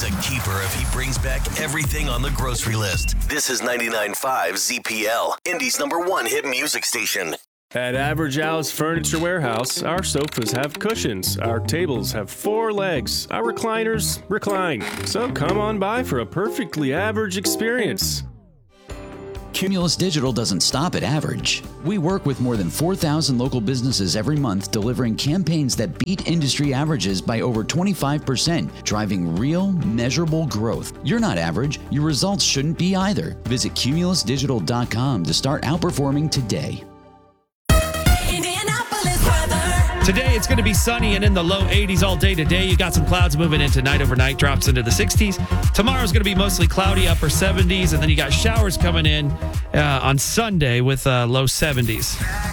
He's a keeper if he brings back everything on the grocery list. This is 99.5 ZPL, Indy's #1 hit music station. At Average Al's Furniture Warehouse, our sofas have cushions, our tables have 4 legs, our recliners recline. So come on by for a perfectly average experience. Cumulus Digital doesn't stop at average. We work with more than 4,000 local businesses every month, delivering campaigns that beat industry averages by over 25%, driving real, measurable growth. You're not average. Your results shouldn't be either. Visit cumulusdigital.com to start outperforming today. Today, it's going to be sunny and in the low 80s all day today. You got some clouds moving in tonight. Overnight drops into the 60s. Tomorrow's going to be mostly cloudy, upper 70s. And then you got showers coming in on Sunday with low 70s.